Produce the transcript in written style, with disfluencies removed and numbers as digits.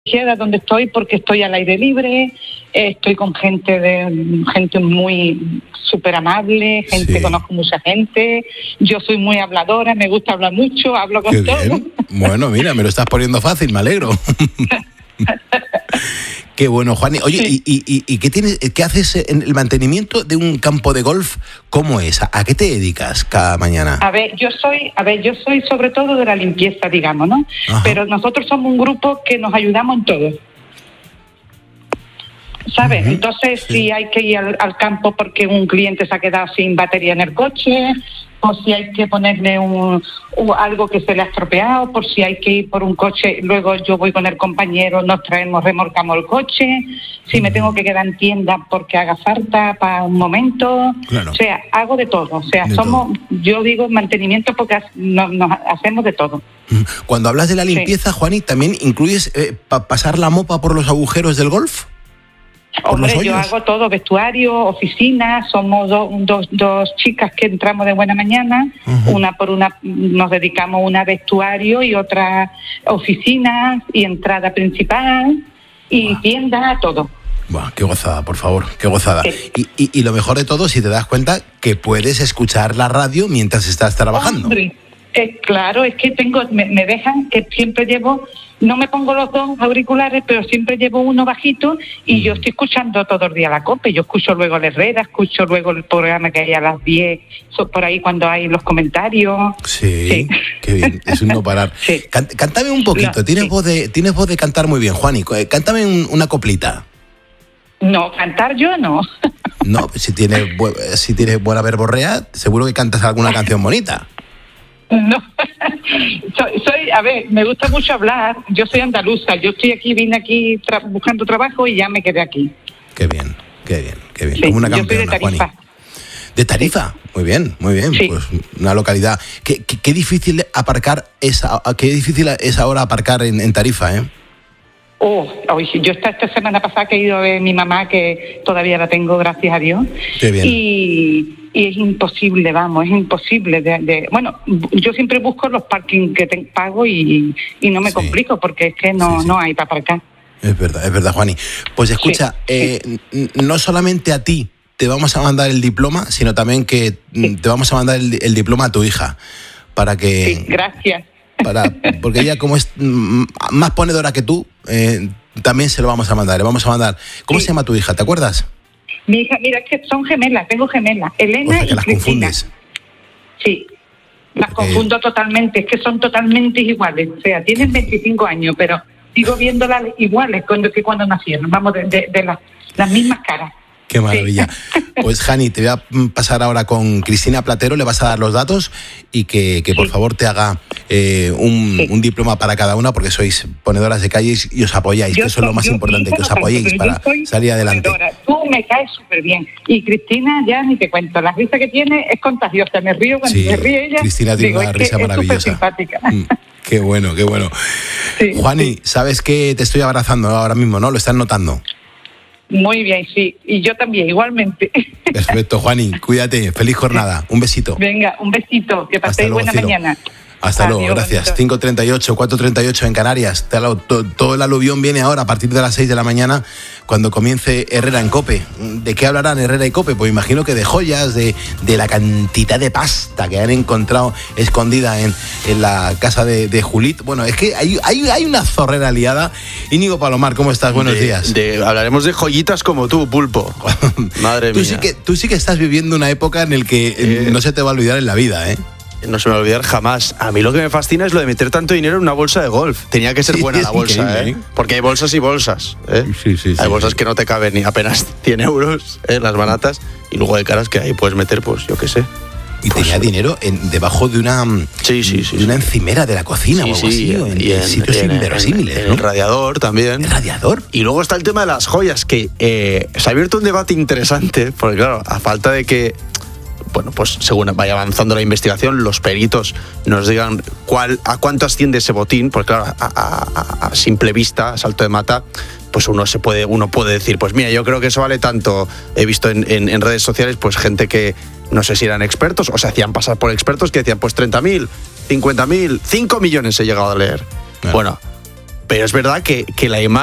donde estoy porque estoy al aire libre, estoy con gente muy súper amable, conozco mucha gente, yo soy muy habladora, me gusta hablar mucho, hablo con todo. Bueno, mira, me lo estás poniendo fácil, me alegro. Qué bueno, Juani. Oye, sí. ¿Y qué haces en el mantenimiento de un campo de golf? ¿Cómo es? ¿A qué te dedicas cada mañana? A ver, yo soy sobre todo de la limpieza, digamos, ¿no? Ajá. Pero nosotros somos un grupo que nos ayudamos en todo. ¿Sabes? Uh-huh. Entonces, sí. Si hay que ir al campo porque un cliente se ha quedado sin batería en el coche, o si hay que ponerle algo que se le ha estropeado, por si hay que ir por un coche, luego yo voy con el compañero, remolcamos el coche, si me tengo que quedar en tienda porque haga falta para un momento, claro. O sea, hago de todo, o sea, yo digo mantenimiento porque nos hacemos de todo. Cuando hablas de la limpieza, sí. Juani, ¿también incluyes pasar la mopa por los agujeros del golf? Hombre, yo hago todo, vestuario, oficina, somos dos chicas que entramos de buena mañana, uh-huh. Nos dedicamos una vestuario y otra oficina y entrada principal y tienda, todo. Buah, qué gozada, por favor, qué gozada. Sí. Y lo mejor de todo, si te das cuenta que puedes escuchar la radio mientras estás trabajando. Hombre, claro, es que me dejan que siempre llevo... No me pongo los dos auriculares, pero siempre llevo uno bajito y yo estoy escuchando todo el día la COPE. Yo escucho luego la Herrera, escucho luego el programa que hay a las 10, por ahí cuando hay los comentarios. Sí. Qué bien, es un no parar. Sí. Cántame un poquito, tienes voz de cantar muy bien, Juani. Cántame una coplita. No, cantar yo no. No, si tienes buena verborrea, seguro que cantas alguna canción bonita. No, me gusta mucho hablar, yo soy andaluza, vine aquí buscando trabajo y ya me quedé aquí. Qué bien. Sí, como una campeona, yo soy de Tarifa. Juani. ¿De Tarifa? Sí. Muy bien, sí. Pues una localidad. Qué difícil es ahora aparcar en Tarifa, ¿eh? Yo esta semana pasada que he ido a ver a mi mamá, que todavía la tengo, gracias a Dios. Qué bien. Y es imposible, es imposible. Bueno, yo siempre busco los parkings que pago y no me complico porque es que no hay para aparcar. Es verdad, Juani. Pues escucha, no solamente a ti te vamos a mandar el diploma, sino también que te vamos a mandar el diploma a tu hija para que... Sí, gracias. Porque ella, como es más ponedora que tú, también se lo vamos a mandar. Le vamos a mandar. ¿Cómo se llama tu hija? ¿Te acuerdas? Mi hija, mira, es que son gemelas, tengo gemelas, Elena y las Cristina. Confundes. Sí, las confundo totalmente, es que son totalmente iguales. O sea, tienen 25 años, pero sigo viéndolas iguales que cuando nacieron. Vamos, de las mismas caras. Qué maravilla. Sí. Pues, Jani, te voy a pasar ahora con Cristina Platero, le vas a dar los datos y que por favor te haga un diploma para cada una, porque sois ponedoras de calles y os apoyáis, que eso es lo más importante, que os apoyéis para salir adelante. Tú me caes súper bien. Y Cristina, ya ni te cuento, la risa que tiene es contagiosa, me río cuando se ríe ella. Cristina tiene una risa maravillosa. Es simpática. Qué bueno. Sí, Juani, sabes que te estoy abrazando ahora mismo, ¿no? Lo estás notando. Muy bien, sí. Y yo también, igualmente. Perfecto, Juani. Cuídate. Feliz jornada. Un besito. Venga, un besito. Que paséis buena mañana. Hasta luego, gracias. 5:38, 4:38 en Canarias. Todo el aluvión viene ahora a partir de las 6 de la mañana cuando comience Herrera en COPE. ¿De qué hablarán Herrera y COPE? Pues imagino que de joyas, de la cantidad de pasta que han encontrado escondida en la casa de Julit. Bueno, es que hay una zorrera liada. Íñigo Palomar, ¿cómo estás? Buenos días. Hablaremos de joyitas como tú, Pulpo. Madre mía. Tú sí que estás viviendo una época en la que no se te va a olvidar en la vida, ¿eh? No se me va a olvidar jamás. A mí lo que me fascina es lo de meter tanto dinero en una bolsa de golf. Tenía que ser buena la bolsa, ¿eh? Porque hay bolsas y bolsas, ¿eh? Sí, hay bolsas que no te caben ni apenas 100 euros, las baratas. Y luego hay caras que ahí puedes meter, pues yo qué sé. Y pues, tenía dinero debajo de una una encimera de la cocina o algo así, en sitios inverosímiles, ¿no? El radiador también. ¿El radiador? Y luego está el tema de las joyas, que se ha abierto un debate interesante, porque claro, a falta de que pues según vaya avanzando la investigación, los peritos nos digan a cuánto asciende ese botín, porque claro, a simple vista, a salto de mata, pues uno puede decir, pues mira, yo creo que eso vale tanto. He visto en redes sociales pues gente que no sé si eran expertos o se hacían pasar por expertos, que decían pues 30.000, 50.000, 5 millones he llegado a leer. Bueno, pero es verdad que la imagen